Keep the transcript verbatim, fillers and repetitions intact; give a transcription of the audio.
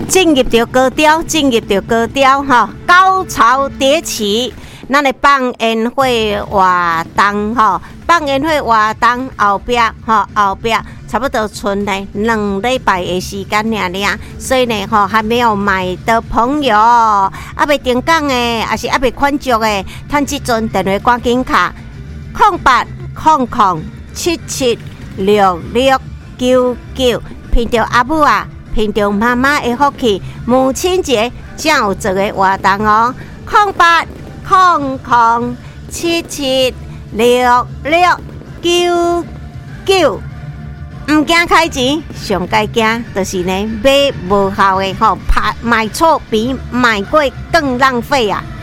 进入到高潮，进入到高潮吼，高潮迭起。咱的放烟火活动吼，放烟火活动后壁吼，后壁差不多剩呢两礼拜的时间尔尔，所以呢吼还没有买的朋友，啊未定岗的，还是啊未款足的，趁即阵电话赶紧卡零八零零七七六六九九，凭着阿母啊，凭着妈妈的福气，母亲节才有这个活动哦，零八零零七七六六九九，唔惊开钱，上该惊就是呢买无效的吼，拍买错比买贵更浪费啊！